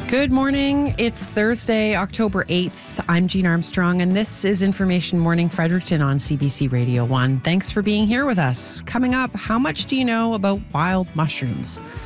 Good morning. It's Thursday, October 8th. I'm Jean Armstrong, and this is Information Morning Fredericton on CBC Radio 1. Thanks for being here with us. Coming up, how much do you know about wild mushrooms?